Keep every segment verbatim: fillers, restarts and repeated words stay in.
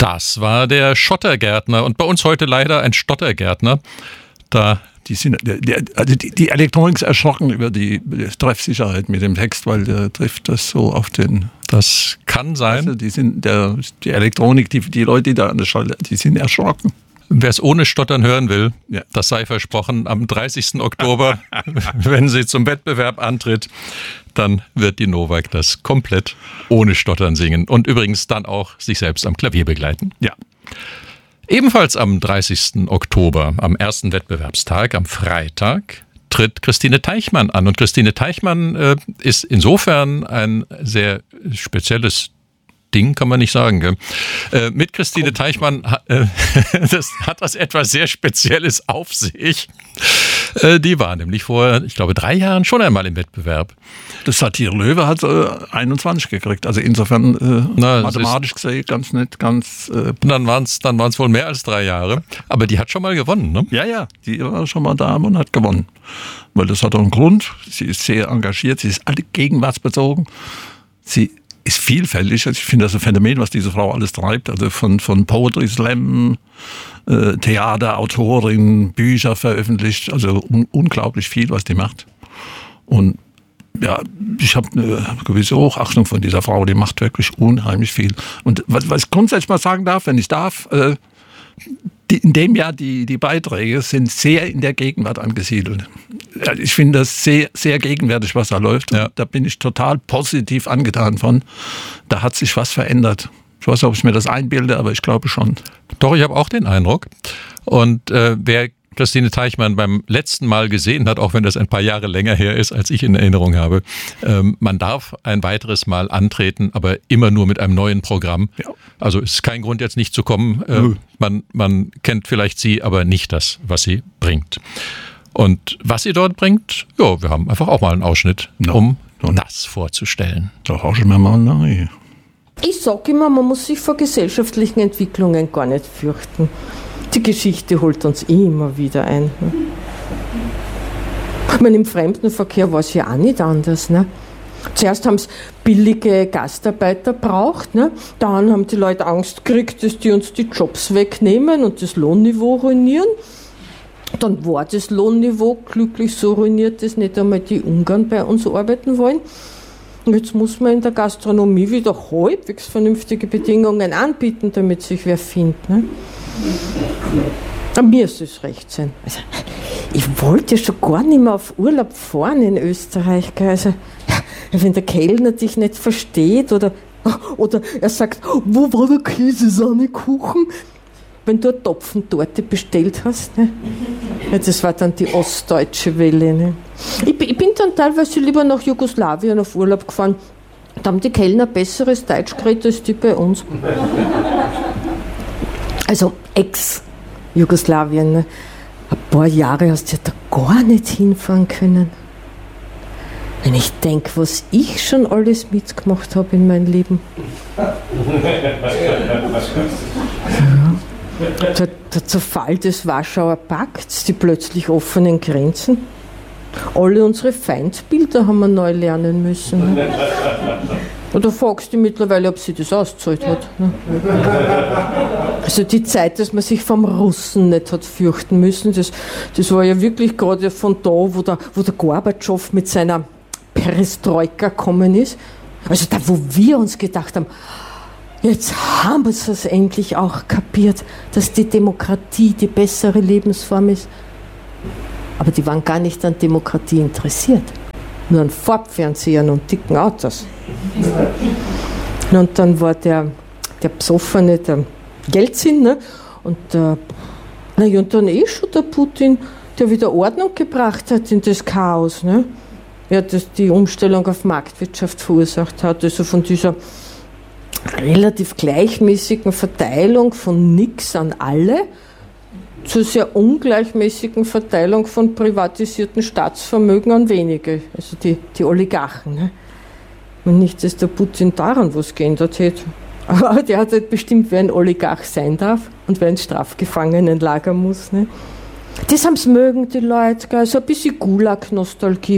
Das war der Schottergärtner und bei uns heute leider ein Stottergärtner. Da die, sind, die, also die, die Elektronik ist erschrocken über die Treffsicherheit mit dem Text, weil der trifft das so auf den... Das kann sein. Also die, sind der, die Elektronik, die, die Leute, die da an der Schalter, die sind erschrocken. Wer es ohne Stottern hören will, ja. Das sei versprochen, am dreißigsten Oktober, wenn sie zum Wettbewerb antritt, dann wird die Nowak das komplett ohne Stottern singen und übrigens dann auch sich selbst am Klavier begleiten. Ja. Ebenfalls am dreißigsten Oktober, am ersten Wettbewerbstag, am Freitag, tritt Christine Teichmann an. Und Christine Teichmann äh, ist insofern ein sehr spezielles Ding, kann man nicht sagen. Gell? Äh, mit Christine Teichmann äh, das hat das etwas sehr Spezielles auf sich. Äh, die war nämlich vor, ich glaube, drei Jahren schon einmal im Wettbewerb. Das Satire Löwe hat äh, einundzwanzig gekriegt. Also insofern äh, Na, mathematisch ist, gesehen ganz nett, ganz... Äh, dann waren es dann waren's wohl mehr als drei Jahre. Aber die hat schon mal gewonnen, ne? Ja, ja, die war schon mal da und hat gewonnen. Weil das hat auch einen Grund. Sie ist sehr engagiert, sie ist alle gegenwartsbezogen. Sie ist vielfältig. Also ich finde das ein Phänomen, was diese Frau alles treibt. Also von, von Poetry Slam, äh, Theater, Autorin, Bücher veröffentlicht. Also un- unglaublich viel, was die macht. Und ja, ich habe eine gewisse Hochachtung von dieser Frau. Die macht wirklich unheimlich viel. Und was, was ich grundsätzlich mal sagen darf, wenn ich darf, äh, die, in dem Jahr die, die Beiträge sind sehr in der Gegenwart angesiedelt. Ich finde das sehr, sehr gegenwärtig, was da läuft. Ja. Da bin ich total positiv angetan von. Da hat sich was verändert. Ich weiß nicht, ob ich mir das einbilde, aber ich glaube schon. Doch, ich habe auch den Eindruck. Und äh, wer Christine Teichmann beim letzten Mal gesehen hat, auch wenn das ein paar Jahre länger her ist, als ich in Erinnerung habe, ähm, man darf ein weiteres Mal antreten, aber immer nur mit einem neuen Programm. Ja. Also ist kein Grund, jetzt nicht zu kommen. Äh, mhm. man, man kennt vielleicht sie, aber nicht das, was sie bringt. Und was sie dort bringt, ja, wir haben einfach auch mal einen Ausschnitt, no. um no. das vorzustellen. Da horchen wir mal rein. Ich sage immer, man muss sich vor gesellschaftlichen Entwicklungen gar nicht fürchten. Die Geschichte holt uns immer wieder ein. Ich meine, im Fremdenverkehr war es ja auch nicht anders. Ne? Zuerst haben es billige Gastarbeiter braucht, ne? Dann haben die Leute Angst gekriegt, dass die uns die Jobs wegnehmen und das Lohnniveau ruinieren. Dann war das Lohnniveau glücklich so ruiniert, dass nicht einmal die Ungarn bei uns arbeiten wollen. Und jetzt muss man in der Gastronomie wieder halbwegs vernünftige Bedingungen anbieten, damit sich wer findet. Ne? Mir ist es recht sein. Also, ich wollte schon gar nicht mehr auf Urlaub fahren in Österreich. Also, wenn der Kellner dich nicht versteht oder, oder er sagt, wo war der Käsesahnekuchen? Wenn du eine Topfentorte bestellt hast. Ne? Ja, das war dann die ostdeutsche Welle. Ne? Ich, ich bin dann teilweise lieber nach Jugoslawien auf Urlaub gefahren. Da haben die Kellner besseres Deutsch geredet als die bei uns. Also Ex-Jugoslawien. Ne? Ein paar Jahre hast du ja da gar nicht hinfahren können. Wenn ich denke, was ich schon alles mitgemacht habe in meinem Leben. Ja. Der, der Zerfall des Warschauer Pakts, die plötzlich offenen Grenzen. Alle unsere Feindbilder haben wir neu lernen müssen. Ne? Oder fragst du mittlerweile, ob sie das ausgezahlt hat. Ne? Also die Zeit, dass man sich vom Russen nicht hat fürchten müssen, das, das war ja wirklich gerade von da, wo der, wo der Gorbatschow mit seiner Perestroika gekommen ist. Also da, wo wir uns gedacht haben, jetzt haben wir es endlich auch kapiert, dass die Demokratie die bessere Lebensform ist. Aber die waren gar nicht an Demokratie interessiert. Nur an Farbfernsehern und dicken Autos. Und dann war der, der Psoffene, der Jelzin, ne? Und, der, na, und dann eh schon der Putin, der wieder Ordnung gebracht hat in das Chaos. Ne? Ja, das die Umstellung auf Marktwirtschaft verursacht hat. Also von dieser relativ gleichmäßigen Verteilung von nix an alle zur sehr ungleichmäßigen Verteilung von privatisierten Staatsvermögen an wenige, also die, die Oligarchen. Ne? Und nicht, dass der Putin daran was geändert hätte. Aber der hat halt bestimmt, wer ein Oligarch sein darf und wer ins Strafgefangenenlager muss. Ne? Das haben sie mögen, die Leute, gell? So ein bisschen Gulag-Nostalgie.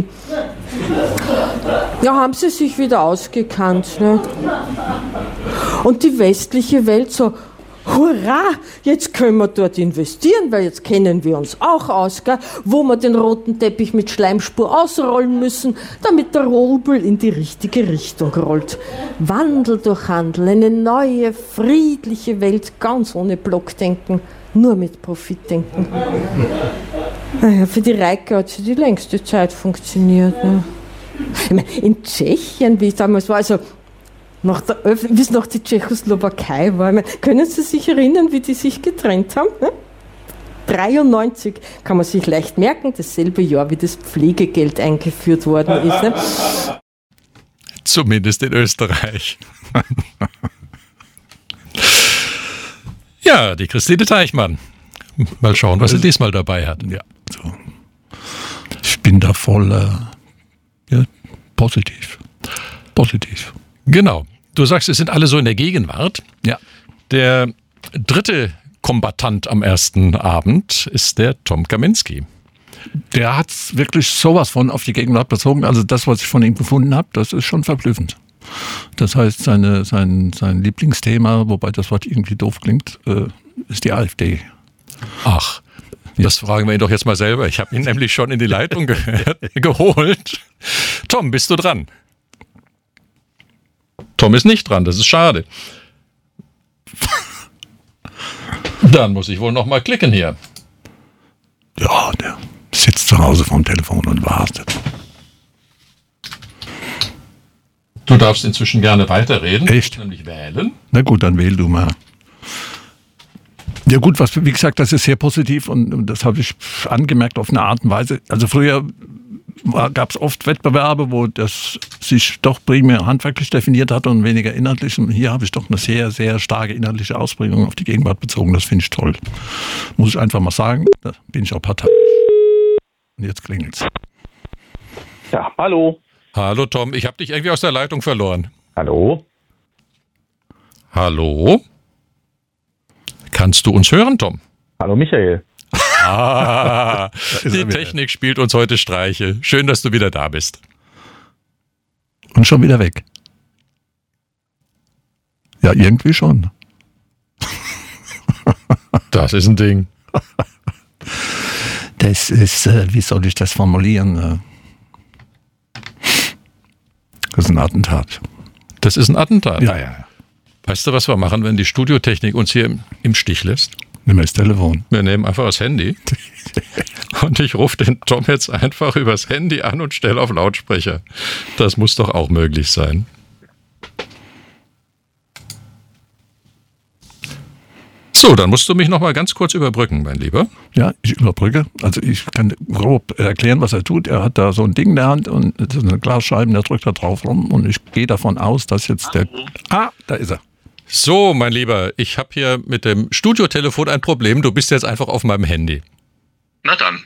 Ja, haben sie sich wieder ausgekannt. Ne? Und die westliche Welt so, Hurra, jetzt können wir dort investieren, weil jetzt kennen wir uns auch aus, gell? Wo wir den roten Teppich mit Schleimspur ausrollen müssen, damit der Rubel in die richtige Richtung rollt. Wandel durch Handel, eine neue, friedliche Welt, ganz ohne Blockdenken, nur mit Profitdenken. Naja, für die Reike hat sie die längste Zeit funktioniert. Ne? Ich meine, in Tschechien, wie es damals war, also nach der Öff- bis noch die Tschechoslowakei war. Meine, können Sie sich erinnern, wie die sich getrennt haben? Ne? dreiundneunzig kann man sich leicht merken, dasselbe Jahr, wie das Pflegegeld eingeführt worden ist. Ne? Zumindest in Österreich. Ja, die Christine Teichmann. Mal schauen, was sie diesmal dabei hat. Ja, so. Ich bin da voll äh, ja, positiv. Positiv. Genau. Du sagst, es sind alle so in der Gegenwart. Ja. Der dritte Kombattant am ersten Abend ist der Tom Kaminski. Der hat wirklich sowas von auf die Gegenwart bezogen. Also das, was ich von ihm gefunden habe, das ist schon verblüffend. Das heißt, seine, sein, sein Lieblingsthema, wobei das Wort irgendwie doof klingt, äh, ist die AfD. Ach, das fragen wir ihn doch jetzt mal selber. Ich habe ihn nämlich schon in die Leitung ge- geholt. Tom, bist du dran? Tom ist nicht dran, das ist schade. Dann muss ich wohl noch mal klicken hier. Ja, der sitzt zu Hause vorm Telefon und wartet. Du darfst inzwischen gerne weiterreden. Echt? Nämlich wählen. Na gut, dann wähl du mal. Ja gut, was, wie gesagt, das ist sehr positiv und, und das habe ich angemerkt auf eine Art und Weise. Also früher gab es oft Wettbewerbe, wo das sich doch primär handwerklich definiert hat und weniger inhaltlich. Und hier habe ich doch eine sehr, sehr starke inhaltliche Ausprägung auf die Gegenwart bezogen. Das finde ich toll. Muss ich einfach mal sagen. Da bin ich auch parteiisch. Und jetzt klingelt's. Ja, hallo. Hallo Tom, ich habe dich irgendwie aus der Leitung verloren. Hallo? Hallo? Kannst du uns hören, Tom? Hallo Michael. Ah, die Technik spielt uns heute Streiche. Schön, dass du wieder da bist. Und schon wieder weg. Ja, irgendwie schon. Das ist ein Ding. Das ist, äh, wie soll ich das formulieren? Das ist ein Attentat. Das ist ein Attentat. Ja, ja, ja. Weißt du, was wir machen, wenn die Studiotechnik uns hier im, im Stich lässt? Nimm mal das Telefon. Wir nehmen einfach das Handy und ich rufe den Tom jetzt einfach übers Handy an und stelle auf Lautsprecher. Das muss doch auch möglich sein. So, dann musst du mich noch mal ganz kurz überbrücken, mein Lieber. Ja, ich überbrücke. Also ich kann grob erklären, was er tut. Er hat da so ein Ding in der Hand und das ist eine Glasscheibe, der drückt da drauf rum und ich gehe davon aus, dass jetzt der... Ah, da ist er. So, mein Lieber, ich habe hier mit dem Studiotelefon ein Problem. Du bist jetzt einfach auf meinem Handy. Na dann.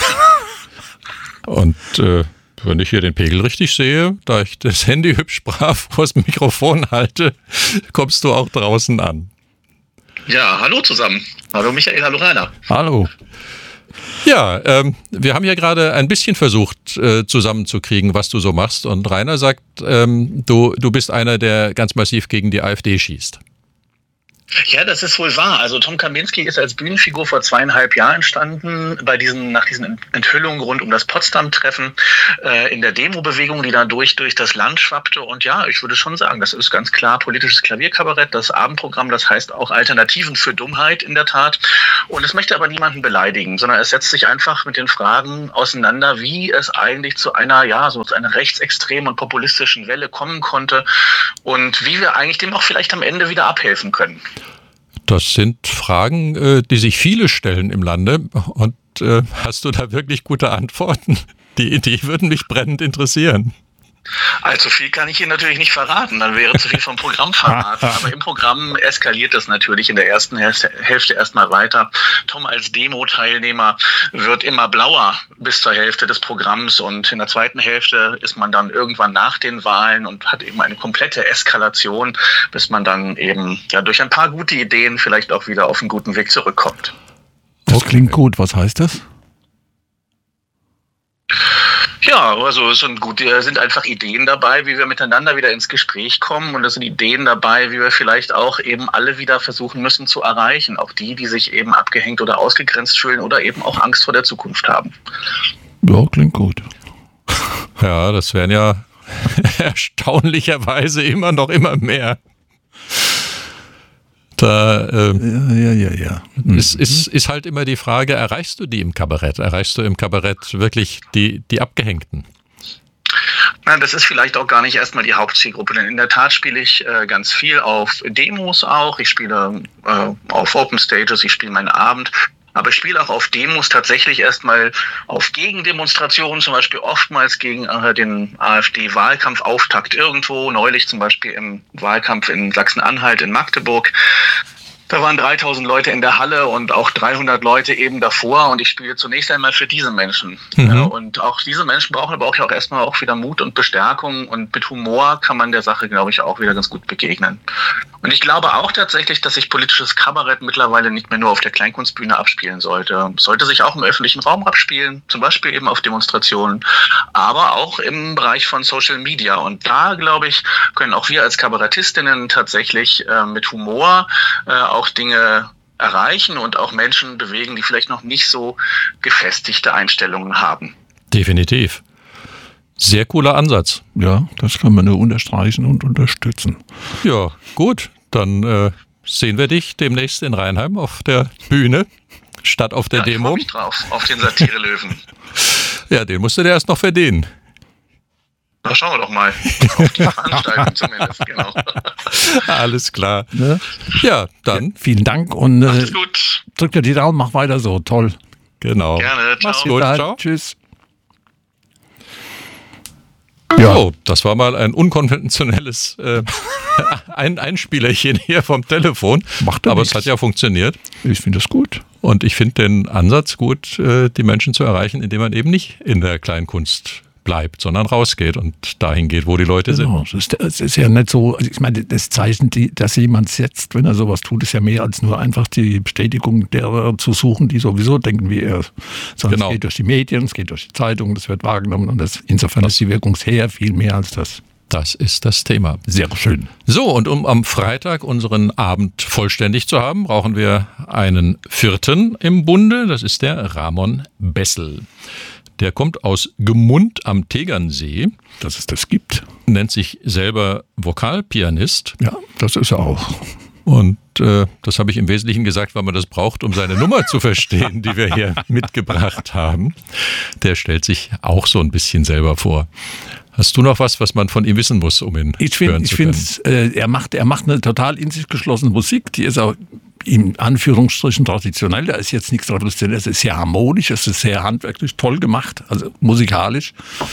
Und äh, wenn ich hier den Pegel richtig sehe, da ich das Handy hübsch brav vors Mikrofon halte, kommst du auch draußen an. Ja, hallo zusammen. Hallo Michael, hallo Rainer. Hallo. Ja, ähm, wir haben ja gerade ein bisschen versucht äh, zusammenzukriegen, was du so machst. Und Rainer sagt, ähm, du, du bist einer, der ganz massiv gegen die AfD schießt. Ja, das ist wohl wahr. Also Tom Kaminski ist als Bühnenfigur vor zweieinhalb Jahren entstanden, bei diesen, nach diesen Enthüllungen rund um das Potsdam-Treffen, äh, in der Demo-Bewegung, die da durch, durch das Land schwappte. Und ja, ich würde schon sagen, das ist ganz klar politisches Klavierkabarett, das Abendprogramm, das heißt auch Alternativen für Dummheit in der Tat. Und es möchte aber niemanden beleidigen, sondern es setzt sich einfach mit den Fragen auseinander, wie es eigentlich zu einer, ja, so zu einer rechtsextremen und populistischen Welle kommen konnte und wie wir eigentlich dem auch vielleicht am Ende wieder abhelfen können. Das sind Fragen, die sich viele stellen im Lande. Und äh, hast du da wirklich gute Antworten? Die, die würden mich brennend interessieren. Allzu viel kann ich Ihnen natürlich nicht verraten, dann wäre zu viel vom Programm verraten. Aber im Programm eskaliert das natürlich in der ersten Hälfte erstmal weiter. Tom als Demo-Teilnehmer wird immer blauer bis zur Hälfte des Programms und in der zweiten Hälfte ist man dann irgendwann nach den Wahlen und hat eben eine komplette Eskalation, bis man dann eben ja durch ein paar gute Ideen vielleicht auch wieder auf einen guten Weg zurückkommt. Das klingt gut. Was heißt das? Ja, also es sind gut, da sind einfach Ideen dabei, wie wir miteinander wieder ins Gespräch kommen, und es sind Ideen dabei, wie wir vielleicht auch eben alle wieder versuchen müssen zu erreichen, auch die, die sich eben abgehängt oder ausgegrenzt fühlen oder eben auch Angst vor der Zukunft haben. Ja, klingt gut. Ja, das wären ja erstaunlicherweise immer noch immer mehr. Da äh, ja, ja, ja, ja. Mhm. ist, ist, ist halt immer die Frage, erreichst du die im Kabarett? Erreichst du im Kabarett wirklich die, die Abgehängten? Na, das ist vielleicht auch gar nicht erstmal die Hauptzielgruppe, denn in der Tat spiele ich äh, ganz viel auf Demos auch. Ich spiele äh, auf Open Stages, ich spiele meinen Abend. Aber ich spiele auch auf Demos tatsächlich erstmal auf Gegendemonstrationen, zum Beispiel oftmals gegen äh, den AfD-Wahlkampfauftakt irgendwo, neulich zum Beispiel im Wahlkampf in Sachsen-Anhalt, in Magdeburg. Da waren dreitausend Leute in der Halle und auch dreihundert Leute eben davor, und ich spiele zunächst einmal für diese Menschen. Mhm. Ja, und auch diese Menschen brauchen aber auch, auch erstmal auch wieder Mut und Bestärkung, und mit Humor kann man der Sache, glaube ich, auch wieder ganz gut begegnen. Und ich glaube auch tatsächlich, dass sich politisches Kabarett mittlerweile nicht mehr nur auf der Kleinkunstbühne abspielen sollte. Es sollte sich auch im öffentlichen Raum abspielen, zum Beispiel eben auf Demonstrationen, aber auch im Bereich von Social Media. Und da, glaube ich, können auch wir als Kabarettistinnen tatsächlich äh, mit Humor äh, auch Dinge erreichen und auch Menschen bewegen, die vielleicht noch nicht so gefestigte Einstellungen haben. Definitiv. Sehr cooler Ansatz. Ja, das kann man nur unterstreichen und unterstützen. Ja, gut. Dann äh, sehen wir dich demnächst in Rheinheim auf der Bühne statt auf der ja, Demo. Ich freue mich drauf, auf den Satire-Löwen. Ja, den musst du dir erst noch verdienen. Na, schauen wir doch mal. Auf die Veranstaltung zumindest, genau. Alles klar. Ne? Ja, dann. Ja, vielen Dank und äh, gut. Drück dir die Daumen, mach weiter so. Toll. Genau. Gerne. Ciao. Mach's gut. Ciao. Tschüss. Ja, oh, das war mal ein unkonventionelles äh, ein Einspielerchen hier vom Telefon. Macht er Aber nichts. Es hat ja funktioniert. Ich finde das gut. Und ich finde den Ansatz gut, äh, die Menschen zu erreichen, indem man eben nicht in der Kleinkunst bleibt, sondern rausgeht und dahin geht, wo die Leute Genau, sind. das ist, das ist ja nicht so, also ich meine, das Zeichen, die, dass jemand setzt, wenn er sowas tut, ist ja mehr als nur einfach die Bestätigung derer zu suchen, die sowieso denken wie er. Sondern Genau. Es geht durch die Medien, es geht durch die Zeitung, das wird wahrgenommen, und das, insofern ist die Wirkung sehr viel mehr als das. Das ist das Thema. Sehr schön. So, und um am Freitag unseren Abend vollständig zu haben, brauchen wir einen vierten im Bunde. Das ist der Ramon Bessel. Der kommt aus Gmund am Tegernsee. Dass es das gibt. Nennt sich selber Vokalpianist. Ja, das ist er auch. Und äh, das habe ich im Wesentlichen gesagt, weil man das braucht, um seine Nummer zu verstehen, die wir hier mitgebracht haben. Der stellt sich auch so ein bisschen selber vor. Hast du noch was, was man von ihm wissen muss, um ihn ich hören find, zu ich können? Ich finde, äh, er macht, er macht eine total in sich geschlossene Musik, die ist auch in Anführungsstrichen traditionell, da ist jetzt nichts Traditionelles, es ist sehr harmonisch, es ist sehr handwerklich toll gemacht, also musikalisch,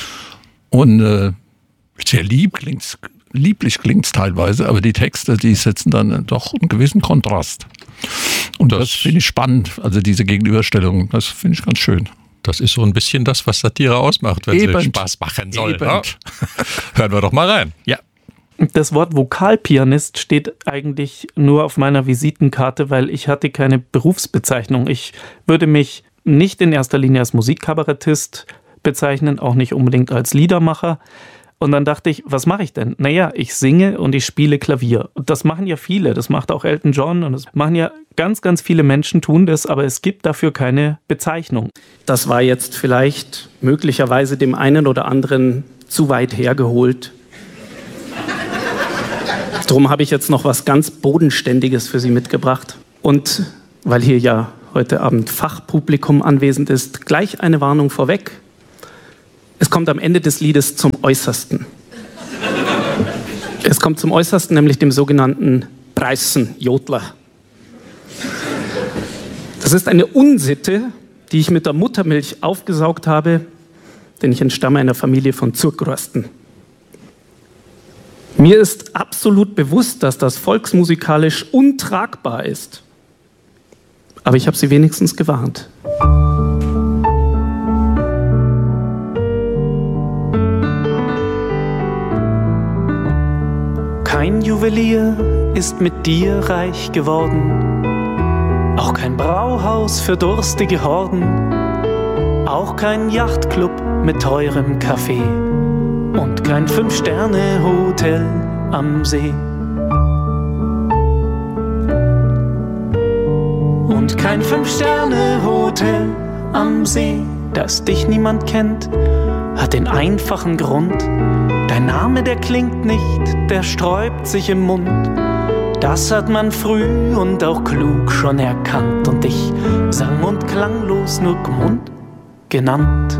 und äh, sehr lieb klingt's, lieblich klingt's teilweise, aber die Texte, die setzen dann doch einen gewissen Kontrast. Und das, das finde ich spannend, also diese Gegenüberstellung, das finde ich ganz schön. Das ist so ein bisschen das, was Satire ausmacht, wenn Eben. sie Spaß machen soll. Eben. Ja? Hören wir doch mal rein. Ja. Das Wort Vokalpianist steht eigentlich nur auf meiner Visitenkarte, weil ich hatte keine Berufsbezeichnung. Ich würde mich nicht in erster Linie als Musikkabarettist bezeichnen, auch nicht unbedingt als Liedermacher. Und dann dachte ich, was mache ich denn? Naja, ich singe und ich spiele Klavier. Und das machen ja viele, das macht auch Elton John und das machen ja ganz, ganz viele Menschen tun das, aber es gibt dafür keine Bezeichnung. Das war jetzt vielleicht möglicherweise dem einen oder anderen zu weit hergeholt. Darum habe ich jetzt noch was ganz Bodenständiges für Sie mitgebracht. Und weil hier ja heute Abend Fachpublikum anwesend ist, gleich eine Warnung vorweg. Es kommt am Ende des Liedes zum Äußersten. Es kommt zum Äußersten, nämlich dem sogenannten Preißen-Jodler. Das ist eine Unsitte, die ich mit der Muttermilch aufgesaugt habe, denn ich entstamme einer Familie von Zurgrösten. Mir ist absolut bewusst, dass das volksmusikalisch untragbar ist. Aber ich habe Sie wenigstens gewarnt. Kein Juwelier ist mit dir reich geworden, auch kein Brauhaus für durstige Horden. auch kein Yachtclub mit teurem Kaffee und kein Fünf-Sterne-Hotel am See. Und kein Fünf-Sterne-Hotel am See, das dich niemand kennt, hat den einfachen Grund: dein Name, der klingt nicht, der sträubt sich im Mund. Das hat man früh und auch klug schon erkannt und dich sang- und klanglos nur Gmund genannt.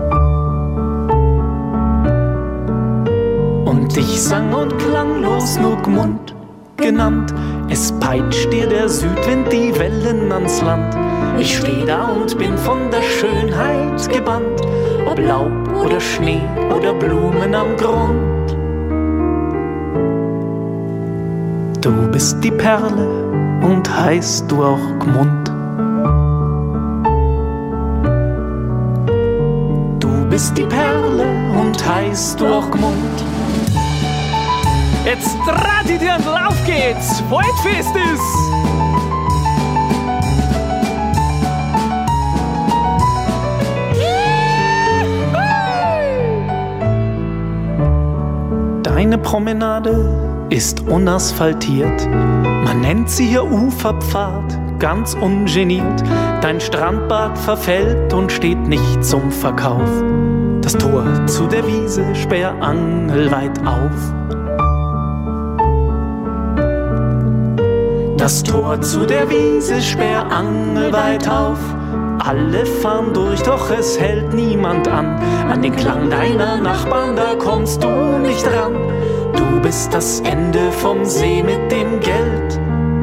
Und dich sang- und klanglos nur Gmund genannt. Es peitscht dir der Südwind die Wellen ans Land. Ich steh da und bin von der Schönheit gebannt, ob Laub oder Schnee oder Blumen am Grund. Du bist die Perle und heißt du auch Gmund. Du bist die Perle und heißt du auch Gmund. Jetzt draht ihr und lauf geht's, Waldfest ist! Deine Promenade ist unasphaltiert, man nennt sie hier Uferpfad, ganz ungeniert. Dein Strandbad verfällt und steht nicht zum Verkauf. Das Tor zu der Wiese sperrangelweit auf. Das Tor zu der Wiese sperrangelweit auf. Alle fahren durch, doch es hält niemand an. An den Klang deiner Nachbarn, da kommst du nicht ran. Du bist das Ende vom See mit dem Geld.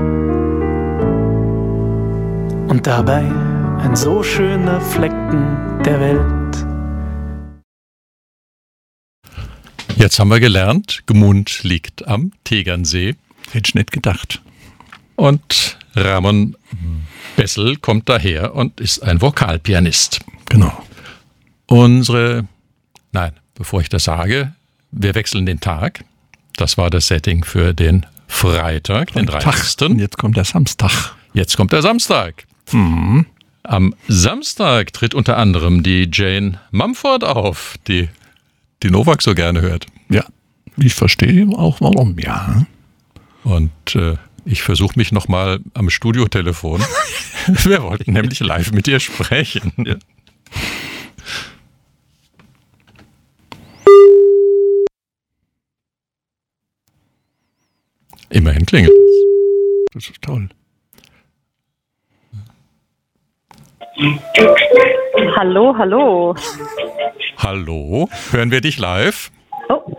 Und dabei ein so schöner Flecken der Welt. Jetzt haben wir gelernt, Gmund liegt am Tegernsee. Hätte ich nicht gedacht. Und Ramon Bessel kommt daher und ist ein Vokalpianist. Genau. Unsere, nein, bevor ich das sage, wir wechseln den Tag. Das war das Setting für den Freitag, den dreißigsten Und jetzt kommt der Samstag. Jetzt kommt der Samstag. Mhm. Am Samstag tritt unter anderem die Jane Mumford auf, die die Novak so gerne hört. Ja, ich verstehe auch warum, ja. Und äh, ich versuche mich nochmal am Studiotelefon. Wir wollten nämlich live mit ihr sprechen. Ja. Immerhin klingelt es. Das ist toll. Hallo, hallo. Hallo, hören wir dich live? Oh.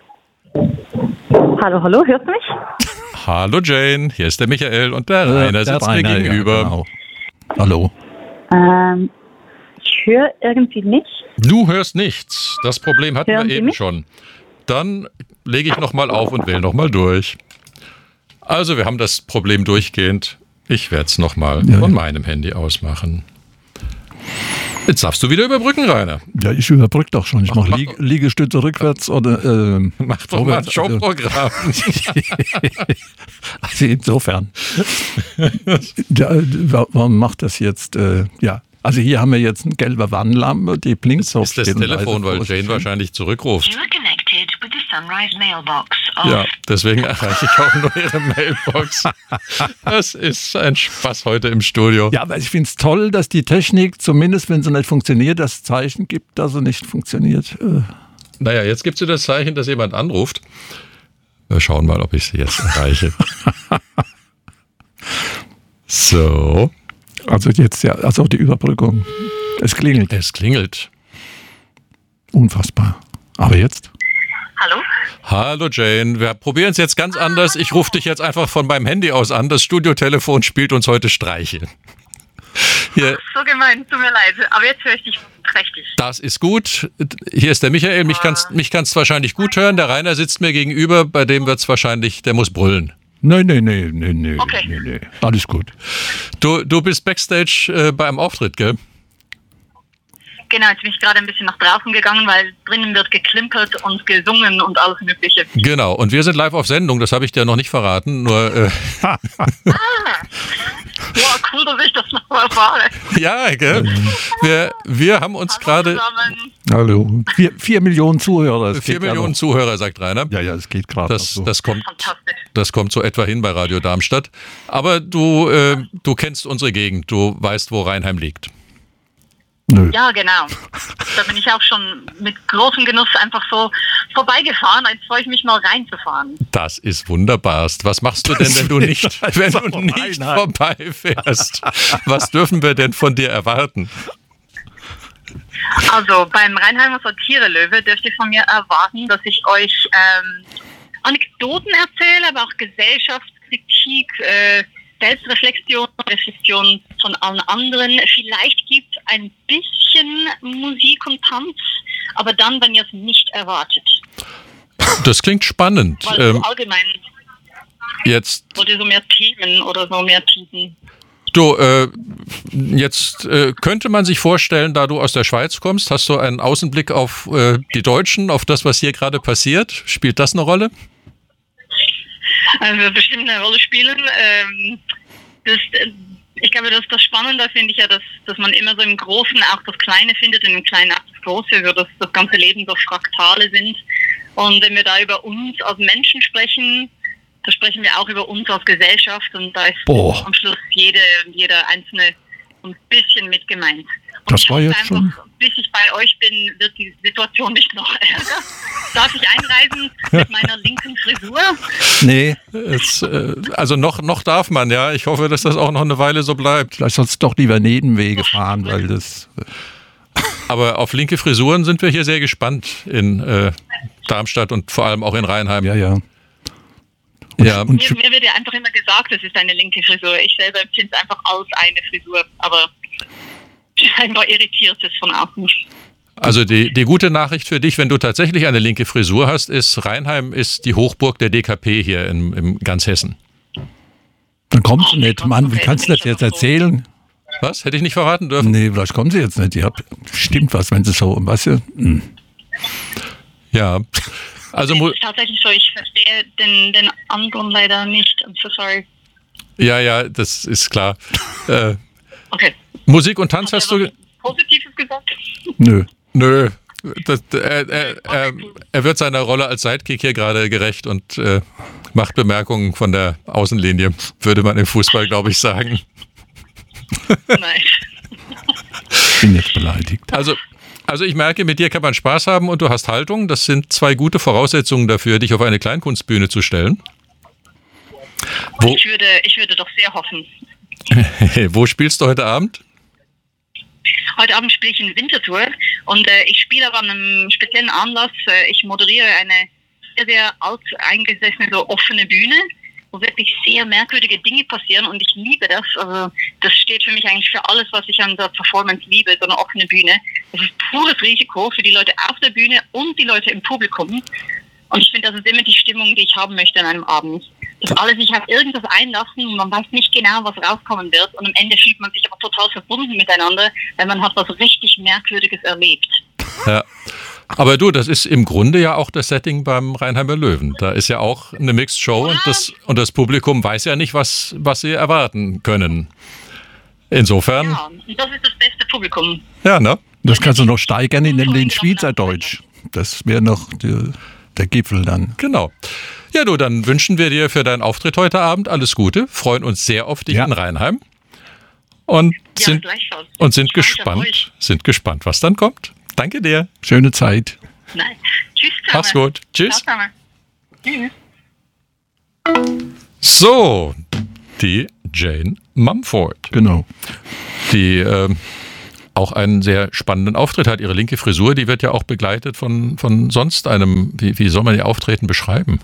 Hallo, hallo, hörst du mich? Hallo Jane, hier ist der Michael und der Rainer der sitzt Rainer, mir gegenüber. Ja, genau. Hallo. Ähm, ich höre irgendwie nicht. Du hörst nichts. Das Problem hatten Hören wir Sie eben mich? schon. Dann lege ich nochmal auf und wähle nochmal durch. Also wir haben das Problem durchgehend. Ich werde es nochmal Ja, von ja. meinem Handy aus machen. Jetzt darfst du wieder überbrücken, Rainer. Ja, ich überbrück doch schon. Ich Mach- mache mach Lie doch. Liegestütze rückwärts oder ähm, Mach doch mal ein vorwärts. Showprogramm. Also insofern. Ja, wa- warum macht das jetzt? Äh, ja, also hier haben wir jetzt eine gelbe Warnlampe, die blinkt so. Das ist das Telefon, weil Jane wahrscheinlich zurückruft. You are connected with the Sunrise mailbox of Ja, deswegen erreiche ich auch nur ihre Mailbox. Das ist ein Spaß heute im Studio. Ja, aber ich finde es toll, dass die Technik, zumindest wenn sie nicht funktioniert, das Zeichen gibt, dass sie nicht funktioniert. Äh, Naja, jetzt gibt es das Zeichen, dass jemand anruft. Wir schauen mal, ob ich sie jetzt erreiche. So. Also jetzt ja, also die Überbrückung. Es klingelt. Es klingelt. Unfassbar. Aber jetzt? Hallo? Hallo Jane, wir probieren es jetzt ganz anders. Ich rufe dich jetzt einfach von meinem Handy aus an. Das Studiotelefon spielt uns heute Streiche. Hier, So gemein, tut mir leid. Aber jetzt höre ich dich prächtig. das ist gut. Hier ist der Michael. Mich kannst mich kannst wahrscheinlich gut hören. Der Rainer sitzt mir gegenüber. Bei dem wird es wahrscheinlich, der muss brüllen. Nein, nein, nein, nein, nein. Okay. Nee, nee. Alles gut. Du, du bist Backstage äh, beim Auftritt, gell? Genau, jetzt bin ich gerade ein bisschen nach draußen gegangen, weil drinnen wird geklimpert und gesungen und alles Mögliche. Genau, und wir sind live auf Sendung, das habe ich dir noch nicht verraten, nur... Äh ah, wow, cool, dass ich das noch mal erfahre. Ja, gell? Wir, wir haben uns gerade... Hallo. Vier, vier Millionen Zuhörer. Vier Millionen Zuhörer, sagt Rainer. Ja, ja, es geht gerade. Das, so. das, kommt, das kommt so etwa hin bei Radio Darmstadt. Aber du, äh, du kennst unsere Gegend, du weißt, wo Rheinheim liegt. Nö. Ja, genau. Da bin ich auch schon mit großem Genuss einfach so vorbeigefahren. Jetzt freue ich mich mal reinzufahren. Das ist wunderbarst. Was machst du denn, wenn du nicht, wenn du nicht vorbeifährst? Was dürfen wir denn von dir erwarten? Also beim Rheinheimer Satire-Löwe dürft ihr von mir erwarten, dass ich euch ähm, Anekdoten erzähle, aber auch Gesellschaftskritik, äh, Selbstreflexion, Reflexion von allen anderen. Vielleicht gibt ein bisschen Musik und Tanz, aber dann, wenn ihr es nicht erwartet. Das klingt spannend. Weil ähm, so allgemein jetzt wollt ihr so mehr Themen oder so mehr Tiefen. Du, äh, jetzt äh, könnte man sich vorstellen, da du aus der Schweiz kommst, hast du einen Außenblick auf äh, die Deutschen, auf das, was hier gerade passiert. Spielt das eine Rolle? Also bestimmt eine Rolle spielen. Ähm, das, ich glaube, das, das Spannende finde ich ja, dass, dass man immer so im Großen auch das Kleine findet und im Kleinen auch das Große, so dass das ganze Leben so Fraktale sind. Und wenn wir da über uns als Menschen sprechen, da sprechen wir auch über uns als Gesellschaft und da ist Boah. am Schluss jede und jeder Einzelne ein bisschen mit gemeint. Und das war jetzt einfach, schon... Bis ich bei euch bin, wird die Situation nicht noch ärger. Darf ich einreisen mit meiner linken Frisur? Nee. Jetzt, äh, also noch, noch darf man, ja. Ich hoffe, dass das auch noch eine Weile so bleibt. Vielleicht sollst du doch lieber Nebenwege fahren, weil das... Aber auf linke Frisuren sind wir hier sehr gespannt in äh, Darmstadt und vor allem auch in Rheinheim. Ja, ja. Und, ja. Mir, mir wird ja einfach immer gesagt, es ist eine linke Frisur. Ich selber empfinde es einfach als eine Frisur, aber scheinbar irritiert es von außen. Also die, die gute Nachricht für dich, wenn du tatsächlich eine linke Frisur hast, ist, Rheinheim ist die Hochburg der D K P hier in, in ganz Hessen. Dann kommt sie nicht, Mann, wie kannst du das jetzt erzählen? Was? Hätte ich nicht verraten dürfen? Nee, vielleicht kommen sie jetzt nicht. Ja, stimmt was, wenn sie so, weißt du? Hm. Ja. Also es ist tatsächlich so, ich verstehe den, den anderen leider nicht. I'm so sorry. Ja, ja, das ist klar. äh, okay. Musik und Tanz hast du... Positives gesagt? Nö. Nö. Das, er, er, er, er wird seiner Rolle als Sidekick hier gerade gerecht und äh, macht Bemerkungen von der Außenlinie, würde man im Fußball, glaube ich, sagen. Nein. Ich bin jetzt beleidigt. Also... Also ich merke, mit dir kann man Spaß haben und du hast Haltung. Das sind zwei gute Voraussetzungen dafür, dich auf eine Kleinkunstbühne zu stellen. Wo ich, würde, ich würde doch sehr hoffen. Wo spielst du heute Abend? Heute Abend spiele ich in Winterthur und äh, ich spiele aber an einem speziellen Anlass. Äh, ich moderiere eine sehr, sehr alt eingesessene, so offene Bühne, wo wirklich sehr merkwürdige Dinge passieren und ich liebe das. Also das steht für mich eigentlich für alles, was ich an der Performance liebe, so eine offene Bühne. Das ist pures Risiko für die Leute auf der Bühne und die Leute im Publikum. Und ich finde, das ist immer die Stimmung, die ich haben möchte an einem Abend. Dass alle sich auf irgendwas einlassen und man weiß nicht genau, was rauskommen wird. Und am Ende fühlt man sich aber total verbunden miteinander, weil man hat was richtig Merkwürdiges erlebt. Ja. Aber du, das ist im Grunde ja auch das Setting beim Rheinheimer Löwen. Da ist ja auch eine Mixed Show ja. und, das, und das Publikum weiß ja nicht, was, was sie erwarten können. Insofern... Ja, und das ist das beste Publikum. Ja, ne? Das kannst du noch steigern in den Schweizerdeutsch. Das wäre noch die, der Gipfel dann. Genau. Ja, du, dann wünschen wir dir für deinen Auftritt heute Abend alles Gute, freuen uns sehr auf dich ja. in Rheinheim und ja, sind, und sind gespannt, sind gespannt, was dann kommt. Danke dir. Schöne Zeit. Nein. Tschüss. Zusammen. Mach's gut. Tschüss. Tschüss. So, die Jane Mumford. Genau. Die äh, auch einen sehr spannenden Auftritt hat. Ihre linke Frisur, die wird ja auch begleitet von, von sonst einem, wie, wie soll man ihr Auftreten beschreiben?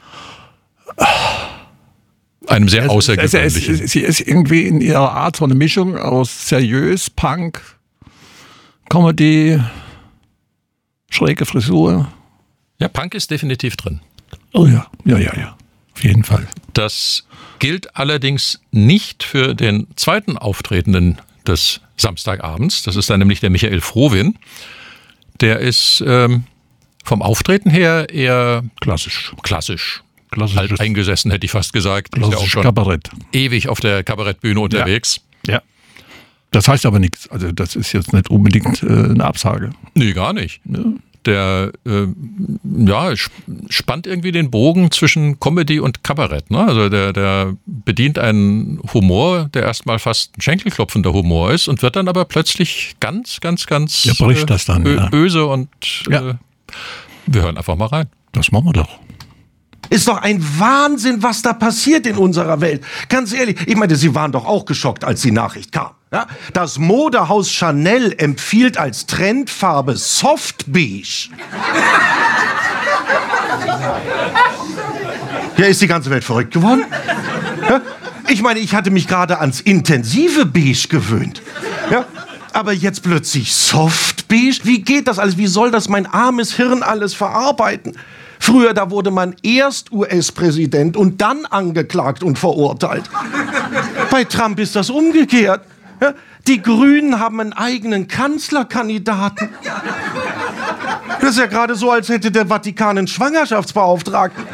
Einem sehr also, außergewöhnlichen. Also, sie ist irgendwie in ihrer Art so eine Mischung aus seriös, Punk, Comedy, schräge Frisur. Ja, Punk ist definitiv drin. Oh ja, ja, ja, ja. Auf jeden Fall. Das gilt allerdings nicht für den zweiten Auftretenden des Samstagabends. Das ist dann nämlich der Michael Frohwin. Der ist ähm, vom Auftreten her eher klassisch. Klassisch. Alt eingesessen, hätte ich fast gesagt. Ist ja auch schon Kabarett. Ewig auf der Kabarettbühne unterwegs. Ja. ja. Das heißt aber nichts. Also das ist jetzt nicht unbedingt äh, eine Absage. Nee, gar nicht. Ja. Der äh, ja, spannt irgendwie den Bogen zwischen Comedy und Kabarett. Ne? Also der, der bedient einen Humor, der erstmal fast ein schenkelklopfender Humor ist und wird dann aber plötzlich ganz, ganz, ganz ja, bricht das dann, bö- ja. böse und ja. äh, wir hören einfach mal rein. Das machen wir doch. Ist doch ein Wahnsinn, was da passiert in unserer Welt. Ganz ehrlich, ich meine, Sie waren doch auch geschockt, als die Nachricht kam. Ja? Das Modehaus Chanel empfiehlt als Trendfarbe Soft Beige. Ja, ist die ganze Welt verrückt geworden? Ja? Ich meine, ich hatte mich gerade ans intensive Beige gewöhnt. Ja? Aber jetzt plötzlich Soft Beige? Wie geht das alles? Wie soll das mein armes Hirn alles verarbeiten? Früher, da wurde man erst U S-Präsident und dann angeklagt und verurteilt. Bei Trump ist das umgekehrt. Ja, die Grünen haben einen eigenen Kanzlerkandidaten. Das ist ja gerade so, als hätte der Vatikan einen Schwangerschaftsbeauftragten.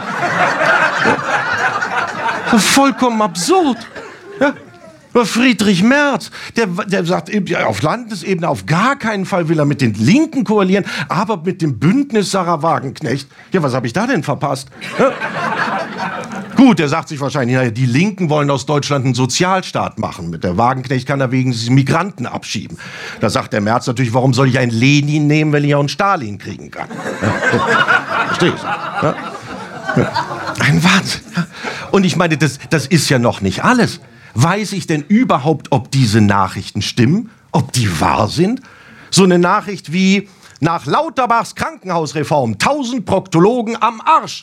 Ja. Vollkommen absurd. Ja. Friedrich Merz, der, der sagt, auf Landesebene auf gar keinen Fall will er mit den Linken koalieren, aber mit dem Bündnis Sarah Wagenknecht. Ja, was habe ich da denn verpasst? Ja? Gut, der sagt sich wahrscheinlich, ja, die Linken wollen aus Deutschland einen Sozialstaat machen. Mit der Wagenknecht kann er wegen Migranten abschieben. Da sagt der Merz natürlich, warum soll ich einen Lenin nehmen, wenn ich auch einen Stalin kriegen kann? Ja. Verstehst du? Ja? Ja. Ein Wahnsinn. Ja. Und ich meine, das, das ist ja noch nicht alles. Weiß ich denn überhaupt, ob diese Nachrichten stimmen? Ob die wahr sind? So eine Nachricht wie, nach Lauterbachs Krankenhausreform, tausend Proktologen am Arsch.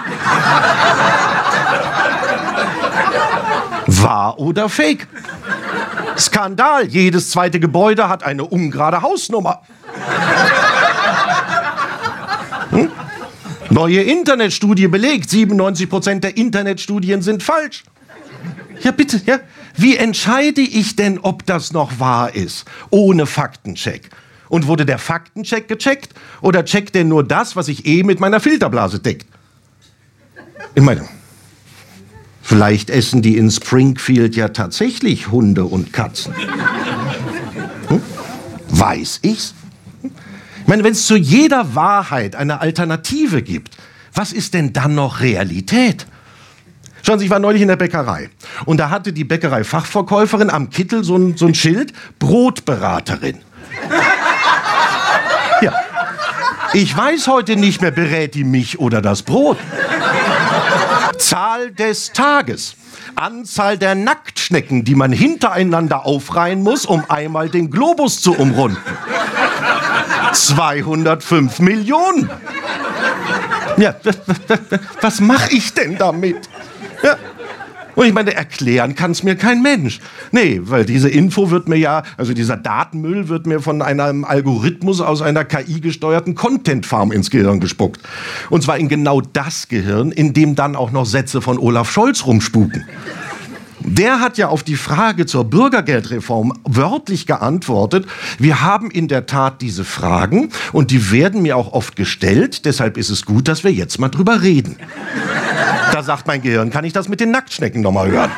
Wahr oder fake? Skandal, jedes zweite Gebäude hat eine ungerade Hausnummer. Hm? Neue Internetstudie belegt, siebenundneunzig Prozent der Internetstudien sind falsch. Ja, bitte, ja. Wie entscheide ich denn, ob das noch wahr ist? Ohne Faktencheck. Und wurde der Faktencheck gecheckt? Oder checkt der nur das, was ich eh mit meiner Filterblase deckt? Ich meine, vielleicht essen die in Springfield ja tatsächlich Hunde und Katzen. Hm? Weiß ich's? Ich meine, wenn es zu jeder Wahrheit eine Alternative gibt, was ist denn dann noch Realität? Schauen Sie, ich war neulich in der Bäckerei und da hatte die Bäckerei-Fachverkäuferin am Kittel so ein, so ein Schild, Brotberaterin. Ja. Ich weiß heute nicht mehr, berät die mich oder das Brot. Zahl des Tages. Anzahl der Nacktschnecken, die man hintereinander aufreihen muss, um einmal den Globus zu umrunden. zweihundertfünf Millionen. Ja, was mache ich denn damit? Ja. Und ich meine, erklären kann es mir kein Mensch. Nee, weil diese Info wird mir ja, also dieser Datenmüll wird mir von einem Algorithmus aus einer K I-gesteuerten Content-Farm ins Gehirn gespuckt. Und zwar in genau das Gehirn, in dem dann auch noch Sätze von Olaf Scholz rumspuken. Der hat ja auf die Frage zur Bürgergeldreform wörtlich geantwortet, wir haben in der Tat diese Fragen und die werden mir auch oft gestellt, deshalb ist es gut, dass wir jetzt mal drüber reden. Da sagt mein Gehirn, kann ich das mit den Nacktschnecken noch mal hören?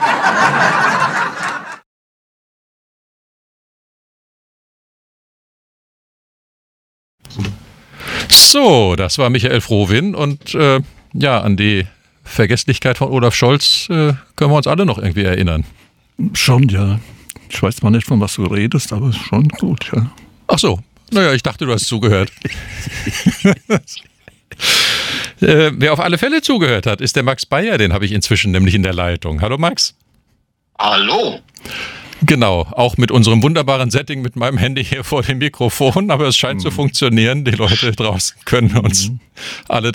So, das war Michael Frohwin und äh, ja, an die Vergesslichkeit von Olaf Scholz äh, können wir uns alle noch irgendwie erinnern. Schon, ja. Ich weiß zwar nicht, von was du redest, aber schon gut, ja. Ach so, naja, ich dachte, du hast zugehört. äh, wer auf alle Fälle zugehört hat, ist der Max Bayer, den habe ich inzwischen nämlich in der Leitung. Hallo Max. Hallo. Genau, auch mit unserem wunderbaren Setting mit meinem Handy hier vor dem Mikrofon, aber es scheint mhm. zu funktionieren. Die Leute draußen können uns mhm. alle